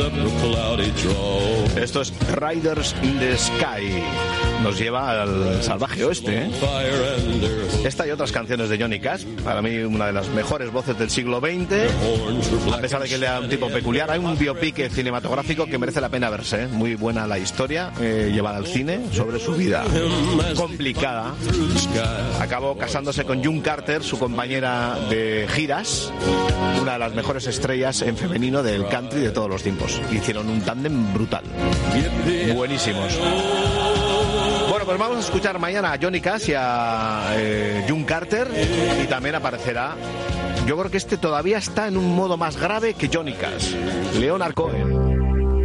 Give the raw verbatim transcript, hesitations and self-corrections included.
Esto es Riders in the Sky. Nos lleva al salvaje oeste, ¿eh? Esta y otras canciones de Johnny Cash, para mí una de las mejores voces del siglo veinte, a pesar de que él era un tipo peculiar. Hay un biopic cinematográfico que merece la pena verse, ¿eh? Muy buena la historia, eh, llevada al cine, sobre su vida complicada. Acabó casándose con June Carter, su compañera de giras, una de las mejores estrellas en femenino del country de todos los tiempos. Hicieron un tándem brutal, buenísimos. Bueno, pues vamos a escuchar mañana a Johnny Cash y a eh, June Carter, y también aparecerá, yo creo que este todavía está en un modo más grave que Johnny Cash, Leonard Cohen.